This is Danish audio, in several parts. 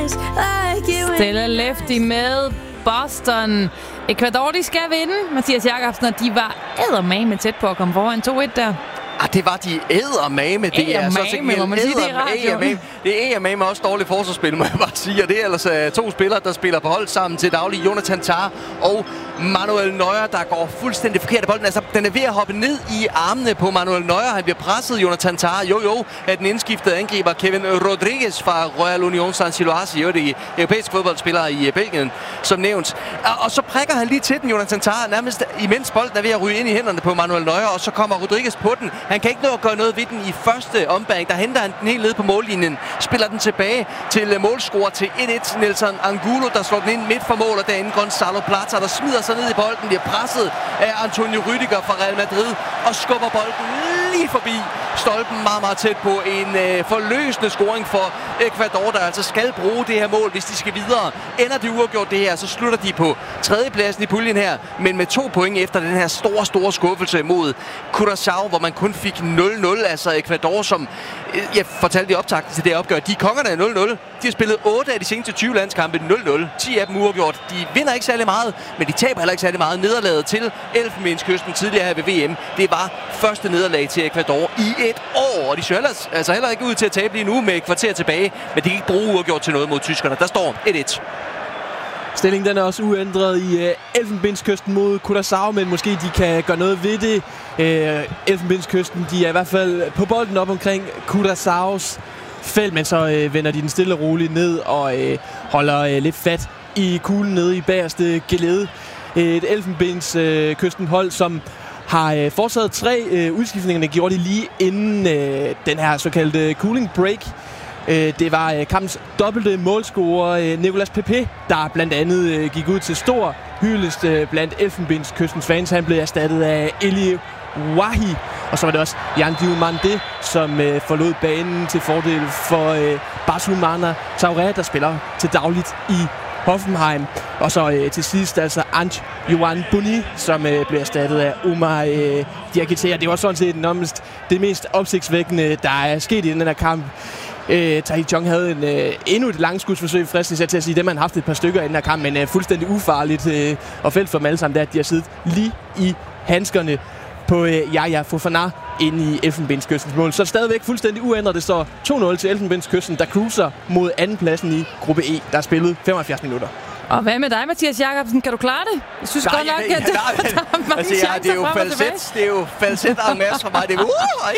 Stella Lefty med Boston. Ecuador, de skal vinde, Mathias Jakobsen, og de var eddermame tæt på at komme foran 2-1 der. Det var de eddermame. Det er så eddermame, må man sige det i radioen. Det er eddermame også dårligt forsvarsspil, må jeg bare sige. Og det er ellers to spillere, der spiller på hold sammen til daglig. Jonathan Tah og Manuel Neuer, der går fuldstændig forkert af bolden. Altså, den er ved at hoppe ned i armene på Manuel Neuer. Han bliver presset, Jonathan Tah. At den indskiftede angriber Kevin Rodriguez fra Royal Union Saint-Gilloise, jo de europæiske fodboldspillere i Belgien, som nævnt. Og så prikker han lige til den, Jonathan Tah, nærmest imens bolden er ved at ryge ind i hænderne på Manuel Neuer, og så kommer Rodriguez på den. Han kan ikke nå at gøre noget ved den i første ombæring. Der henter han den helt ned på mållinjen. Spiller den tilbage til målscorer til 1-1. Nelson Angulo, der slår den ind midt for mål, og derinde Gonzalo Plata, der smider sig ned i bolden. Bliver presset af Antonio Rüdiger fra Real Madrid og skubber bolden lige forbi stolpen meget tæt på en forløsende scoring for Ecuador, der altså skal bruge det her mål, hvis de skal videre. Ender det uafgjort det her, så slutter de på tredjepladsen i puljen her, men med 2 point efter den her store skuffelse mod Curaçao, hvor man kun fik 0-0. Altså Ecuador, som jeg fortalte i optakten til det opgør, de er kongerne af 0-0. De har spillet 8 af de seneste 20 landskampe 0-0. 10 af dem uafgjort. De vinder ikke særlig meget, men de taber heller ikke særlig meget. Nederlaget til Elfenbenskysten tidligere her ved VM, det var første nederlag til Ecuador i et år. Og de ser heller ikke ud til at tabe lige nu med et kvarter tilbage, men de kan ikke bruge uafgjort til noget mod tyskerne. Der står 1-1. Stillingen den er også uændret i Elfenbenskysten mod Curaçao, men måske de kan gøre noget ved det. Elfenbenskysten, de er i hvert fald på bolden op omkring Curaçaos felt, men så vender de den stille og roligt ned og holder lidt fat i kuglen nede i bagerste gelede. Et Elfenbenskysten hold, som har foretaget 3 udskiftninger. Det gjorde de lige inden den her såkaldte cooling break. Det var kampens dobbelte målscorer Nicolas Pepe, der blandt andet gik ud til stor hyldest blandt Elfenbenskystens fans. Han blev erstattet af Eli Wahi, og så var det også Jan Diomande, som forlod banen til fordel for Barcelona Traoré, der spiller til dagligt i Hoffenheim. Og så til sidst altså Antoine Boni, som blev erstattet af Omar Diakité. Det var sådan set det mest opsigtsvækkende, der er sket i den her kamp. Tahith Chong havde endnu et langskudsforsøg, fristende til at sige, dem han har haft et par stykker i den her kamp, men fuldstændig ufarligt og fælles for dem alle sammen, at de har siddet lige i handskerne på Yaya Fofana inde i Elfenbenskystens mål. Så er det stadigvæk fuldstændig uændret. Det står 2-0 til Elfenbenskysten, der cruiser mod andenpladsen i gruppe E, der er spillet 75 minutter. Og hvad med dig, Mathias Jakobsen? Kan du klare det? Jeg synes godt nok, at der er mange chancer det er jo falset. Det er jo falset en masse for mig. Det er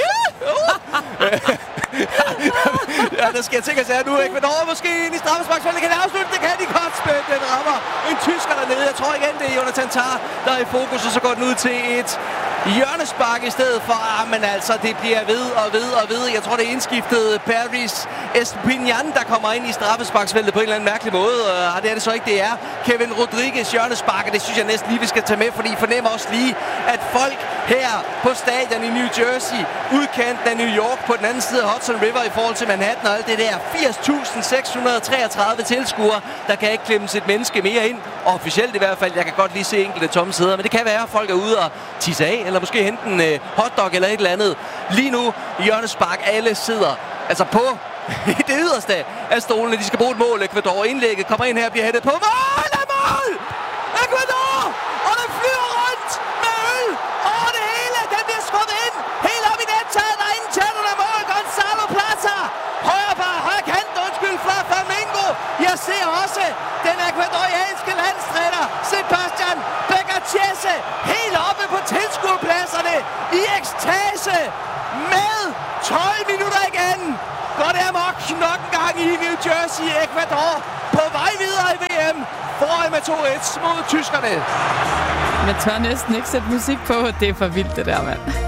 der skal jeg tænke at sige nu, Ecuador måske ind i straffesparksfeltet. Kan det afslutte? Det kan de godt spille. Den rammer en tysker dernede. Jeg tror igen, det er Jonathan Tah, der er i fokus, og så går den ud til et hjørnespark i stedet for. Men altså, det bliver ved. Jeg tror, det er indskiftet Paris Estupiñán, der kommer ind i straffesparksfeltet på en eller anden mærkelig måde. Og det er det så ikke. Det er Kevin Rodriguez hjørnespark, og det synes jeg næsten lige, vi skal tage med, fordi I fornemmer også lige, at folk her på stadion i New Jersey, udkanten af New York, på den anden side af Hudson River i forhold til Manhattan og alt det der, 80.633 tilskuere, der kan ikke klemmes et menneske mere ind. Og officielt i hvert fald, jeg kan godt lige se enkelte tomme sæder, men det kan være, at folk er ude og tisse af, eller måske hente en hotdog eller et eller andet. Lige nu, hjørnespark, alle sidder altså på det yderste af stolene. De skal bruge et mål. Ecuador indlægget kommer ind her og bliver hættet på. Mål! Ecuador! Og den flyver rundt med øl over det hele. Den bliver skubbet ind. Helt op i nettaget. Der er ingen tætter af mål. Gonzalo Plata. Højre kant. Undskyld fra Flamengo. Jeg ser også den ecuadorianske landstræner Sebastian Becachese helt oppe på tilskuerpladserne i ekstase med 12 minutter igen. Går det amok nok en gang i New Jersey, Ecuador på vej videre i VM foran med 2-1 mod tyskerne. Jeg tør næsten ikke sætte musik på. Det er for vildt, det der, mand.